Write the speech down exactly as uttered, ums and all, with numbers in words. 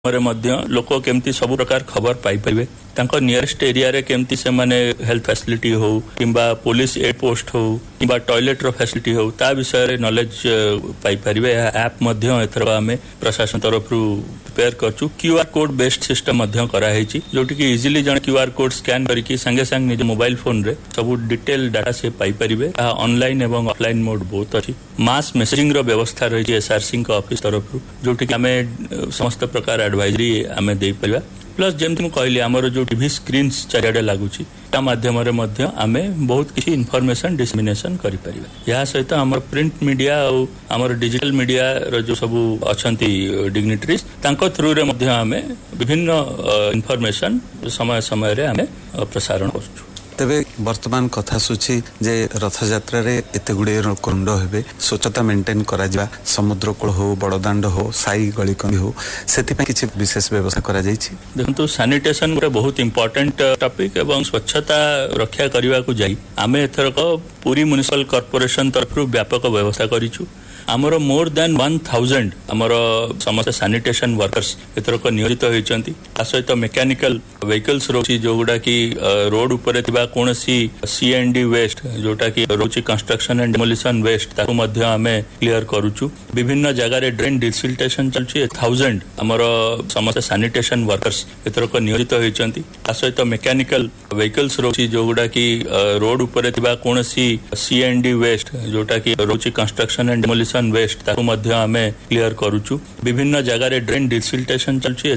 रे मध्य लोक केमती सब प्रकार खबर पाई परिवे तांको नियरेस्ट एरिया रे केमती से माने हेल्थ फैसिलिटी हो किंबा पुलिस एड पोस्ट हो किंबा टॉयलेट रो फैसिलिटी हो ता विषय रे नॉलेज पाई परिवे ऐप मध्य एथर आमे प्रशासन तरफ रु prepare करछु QR code based system मध्य करा हेची जोटी कि इजीली जण क्यूआर कोड स्कैन करिकि संगे संग निज मोबाइल फोन रे सब डिटेल डाटा से पाई परिवे ऑनलाइन एवं ऑफलाइन मोड बहुत अछि मास मेसेजिंग रो व्यवस्था रही एसआरसी का ऑफिस तरफ रु जोटी कि आमे समस्त प्रकार एडवाइजरी आमे देई परिबा प्लस जेमति मु कहली हमर जो टीवी स्क्रीन्स चारियाडे लागुची ता माध्यम रे मध्य आमे बहुत किछि इन्फॉर्मेशन डिसमिनेशन करि परिबा या सहित हमर प्रिंट मीडिया और हमर डिजिटल मीडिया रो जो सब अछंती डिग्निटरीज तांको थ्रू रे मध्य आमे विभिन्न इन्फॉर्मेशन समय समय रे आमे प्रसारण करछु। तेबे वर्तमान कथा सुची जे रथ यात्रा रे एते गुडे कुंड हेबे स्वच्छता मेंटेन करा जिबा समुद्र कूल हो बड़दांड हो साई गलिकंदी हो सेति पे किछि विशेष व्यवस्था करा जाई छी। देखंतु सैनिटेशन रे बहुत इंपोर्टेंट टॉपिक एवं स्वच्छता रक्षा करबा को जाई आमे एथर को पूरी म्युनिसिपल कॉर्पोरेशन तरफ व्यापक व्यवस्था करिछु आमर मोर देन वन थाउजेंड आमर समस्त सैनिटेशन वर्कर्स एथर को नियोजित होइचंती आ सहित मेकानिकल व्हीकल्स रोची जोगुडा की रोड ऊपर थिबा कोनसी सीएनडी वेस्ट जोटा की रोची कंस्ट्रक्शन एंड डिमोलिशन वेस्ट ताको मध्य हमें क्लियर करूछु विभिन्न जगह रे ड्रेन डिसिल्टेशन चलची थाउजेंड आमर समस्त सैनिटेशन वर्कर्स एथर को नियोजित होइचंती आ सहित मेकानिकल व्हीकल्स रोची जोगुडा की रोड ऊपर थिबा कोनसी सीएनडी वेस्ट जोटा की रोची कंस्ट्रक्शन एंड डिमोलिशन वेस्ट ताको मध्य हमें क्लियर करूछु विभिन्न जगह रे ड्रेन डिसिल्टेशन चलची